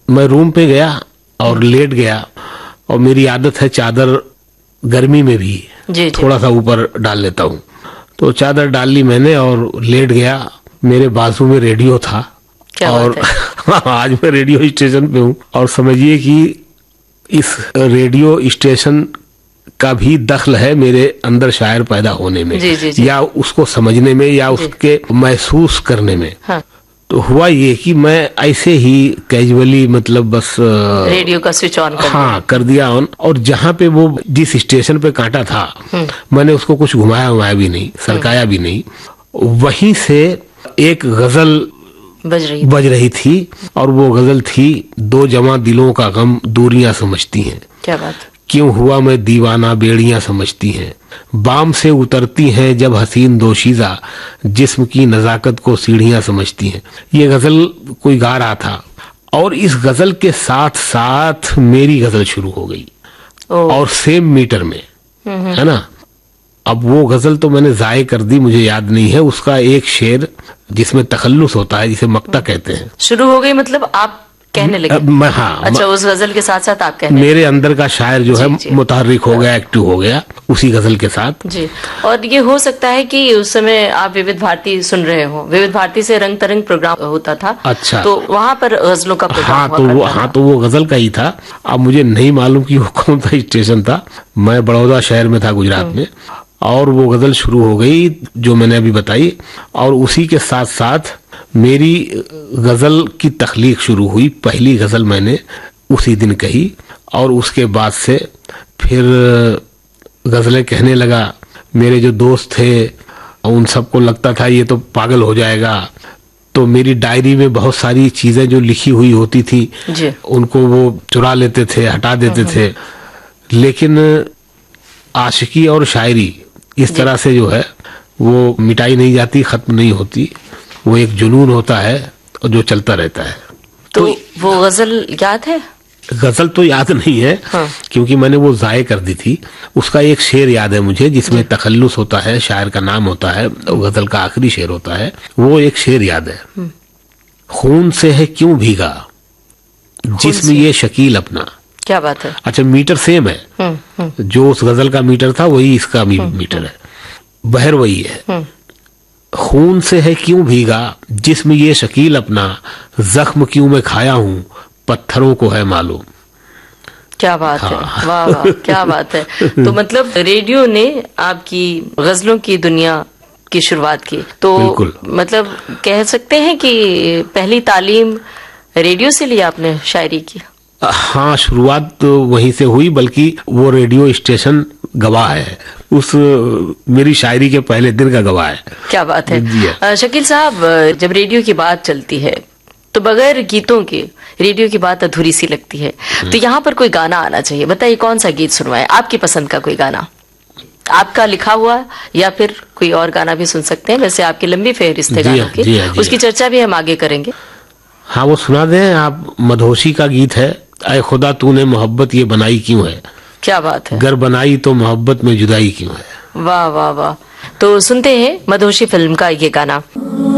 मैं रूम पे गया और लेट गया, और मेरी आदत है चादर गर्मी में भी जी, थोड़ा सा ऊपर डाल लेता हूँ। तो चादर डाल ली मैंने और लेट गया। मेरे बाजू में रेडियो था, और आज मैं रेडियो स्टेशन पे हूँ, और समझिए कि इस रेडियो स्टेशन का भी दखल है मेरे अंदर शायर पैदा होने में, जी। या उसको समझने में, या उसके महसूस करने में। हाँ। तो हुआ ये कि मैं ऐसे ही कैजुअली, मतलब बस रेडियो का स्विच ऑन कर दिया ऑन, और जहाँ पे वो जिस स्टेशन पे काटा था मैंने उसको कुछ घुमाया भी नहीं, सरकाया भी नहीं। वहीं से एक गजल बज रही थी, और वो गजल थी, दो जवां दिलों का गम दूरियां समझती हैं। क्या बात। क्यों हुआ मैं दीवाना बेड़ियां समझती हैं, बाम से उतरती हैं जब हसीन दोशीजा, जिस्म की नजाकत को सीढ़ियां समझती हैं। ये गजल कोई गा रहा था, और इस गजल के साथ साथ मेरी गजल शुरू हो गई, और सेम मीटर में, है ना। अब वो गजल तो मैंने जाये कर दी, मुझे याद नहीं है उसका एक शेर जिसमें तखल्लुस होता है, जिसे मक्ता कहते हैं। शुरू हो गई मतलब आप कहने लगे? हाँ। अच्छा, उस गजल के साथ साथ आप कहने मेरे अंदर का शायर जो है मुतहर्रिक हो गया, एक्टिव हो गया उसी गजल के साथ। जी। और ये हो सकता है कि उस समय आप विविध भारती सुन रहे हो, विविध भारती से रंग तरंग प्रोग्राम होता था। अच्छा। तो वहाँ पर गजलों का प्रोग्राम हाँ, तो वो गजल का ही था। अब मुझे नहीं मालूम कि वो कौन सा स्टेशन था, मैं बड़ौदा शहर में था गुजरात में, और वो गजल शुरू हो गई जो मैंने अभी बताई, और उसी के साथ साथ मेरी गजल की तख्लीक शुरू हुई। पहली गजल मैंने उसी दिन कही, और उसके बाद से फिर गजलें कहने लगा। मेरे जो दोस्त थे उन सबको लगता था ये तो पागल हो जाएगा, तो मेरी डायरी में बहुत सारी चीजें जो लिखी हुई होती थी उनको वो चुरा लेते थे, हटा देते थे। लेकिन आशिकी और शायरी इस तरह से जो है वो मिटाई नहीं जाती, खत्म नहीं होती, वो एक जुनून होता है और जो चलता रहता है। तो वो गजल याद है? गजल तो याद नहीं है, हाँ। क्योंकि मैंने वो जाये कर दी थी। उसका एक शेर याद है मुझे जिसमें तखल्लुस होता है, शायर का नाम होता है, गजल का आखिरी शेर होता है। वो एक शेर याद है, खून से है क्यों भीगा जिस्म ये शकील अपना। क्या बात है। अच्छा, मीटर सेम है, जो उस गजल का मीटर था वही इसका मीटर है, बहर वही है। खून से है क्यों भीगा जिस्म ये शकील अपना, जख्म क्यों मैं खाया हूँ पत्थरों को है मालूम। क्या बात है, वाह वाह, क्या बात है। तो मतलब रेडियो ने आपकी गजलों की दुनिया की शुरुआत की, तो मतलब कह सकते हैं कि पहली तालीम रेडियो से लिया आपने शायरी की? हाँ, शुरुआत तो वहीं से हुई, बल्कि वो रेडियो स्टेशन गवाह है, उस मेरी शायरी के पहले दिन का गवाह है। क्या बात है। शकील साहब, जब रेडियो की बात चलती है तो बगैर गीतों के रेडियो की बात अधूरी सी लगती है। तो यहाँ पर कोई गाना आना चाहिए। बताइए कौन सा गीत सुनवाएं, आपकी पसंद का कोई गाना, आपका लिखा हुआ, या फिर कोई और गाना भी सुन सकते हैं। वैसे आपकी लंबी फहरिस्त है गानों की, उसकी चर्चा भी हम आगे करेंगे। हाँ, वो सुना दें आप। मधोशी का गीत है, ऐ खुदा तूने मोहब्बत ये बनाई क्यों है। क्या बात है। गर बनाई तो मोहब्बत में जुदाई क्यों है। वाह वाह वाह। तो सुनते हैं मधोशी फिल्म का ये गाना।